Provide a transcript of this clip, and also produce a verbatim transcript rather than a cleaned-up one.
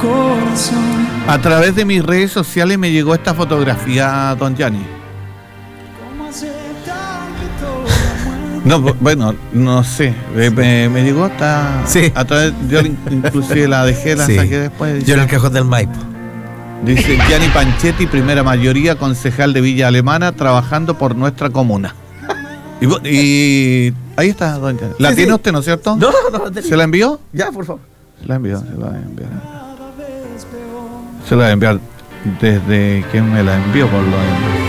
corazón. A través de mis redes sociales me llegó esta fotografía, don Gianni. No, bueno, no sé, me, me llegó hasta sí. a través, yo inclusive la dejé, la sí. saqué después. Yo en el cajón del Maipo. Dice Gianni Panchetti, primera mayoría, concejal de Villa Alemana, trabajando por nuestra comuna. Y, y ahí está, don Gianni. ¿La sí, tiene sí. usted, no es cierto? No, no, no. ¿Se la envió? Ya, por favor. Se la envió, se la voy a enviar. Se la voy a enviar desde quien me la envió, por lo menos.